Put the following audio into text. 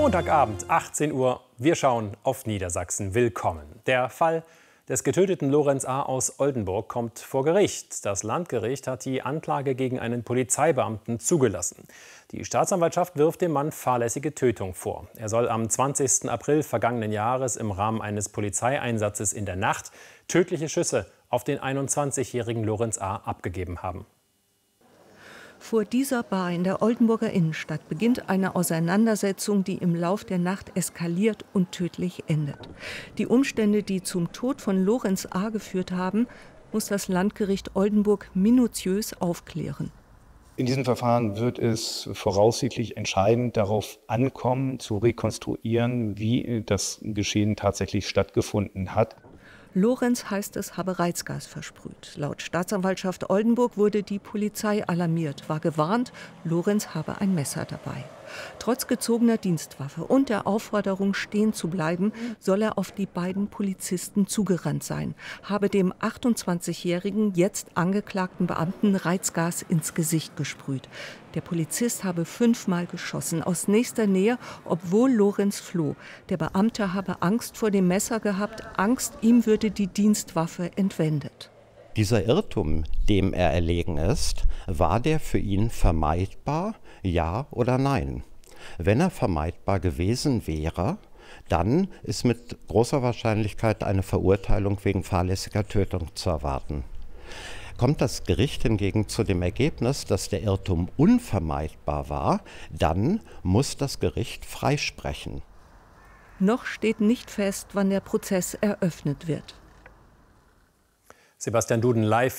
Montagabend, 18 Uhr. Wir schauen auf Niedersachsen. Willkommen. Der Fall des getöteten Lorenz A. aus Oldenburg kommt vor Gericht. Das Landgericht hat die Anklage gegen einen Polizeibeamten zugelassen. Die Staatsanwaltschaft wirft dem Mann fahrlässige Tötung vor. Er soll am 20. April vergangenen Jahres im Rahmen eines Polizeieinsatzes in der Nacht tödliche Schüsse auf den 21-jährigen Lorenz A. abgegeben haben. Vor dieser Bar in der Oldenburger Innenstadt beginnt eine Auseinandersetzung, die im Lauf der Nacht eskaliert und tödlich endet. Die Umstände, die zum Tod von Lorenz A. geführt haben, muss das Landgericht Oldenburg minutiös aufklären. In diesem Verfahren wird es voraussichtlich entscheidend darauf ankommen, zu rekonstruieren, wie das Geschehen tatsächlich stattgefunden hat. Lorenz, heißt es, habe Reizgas versprüht. Laut Staatsanwaltschaft Oldenburg wurde die Polizei alarmiert, war gewarnt, Lorenz habe ein Messer dabei. Trotz gezogener Dienstwaffe und der Aufforderung, stehen zu bleiben, soll er auf die beiden Polizisten zugerannt sein, habe dem 28-jährigen, jetzt angeklagten Beamten Reizgas ins Gesicht gesprüht. Der Polizist habe 5-mal geschossen, aus nächster Nähe, obwohl Lorenz floh. Der Beamte habe Angst vor dem Messer gehabt, Angst, ihm würde die Dienstwaffe entwendet. Dieser Irrtum, dem er erlegen ist, war der für ihn vermeidbar, ja oder nein? Wenn er vermeidbar gewesen wäre, dann ist mit großer Wahrscheinlichkeit eine Verurteilung wegen fahrlässiger Tötung zu erwarten. Kommt das Gericht hingegen zu dem Ergebnis, dass der Irrtum unvermeidbar war, dann muss das Gericht freisprechen. Noch steht nicht fest, wann der Prozess eröffnet wird. Sebastian Duden live